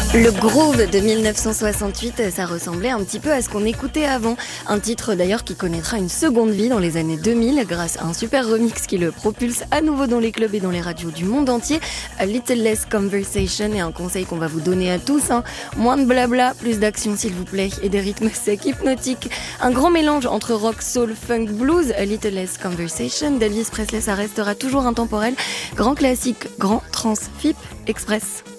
Le groove de 1968, ça ressemblait un petit peu à ce qu'on écoutait avant. Un titre d'ailleurs qui connaîtra une seconde vie dans les années 2000 grâce à un super remix qui le propulse à nouveau dans les clubs et dans les radios du monde entier. A Little Less Conversation et un conseil qu'on va vous donner à tous. Moins de blabla, plus d'action s'il vous plaît et des rythmes secs hypnotiques. Un grand mélange entre rock, soul, funk, blues. A Little Less Conversation d'Elvis Presley, ça restera toujours intemporel. Grand classique, grand trans, FIP Express.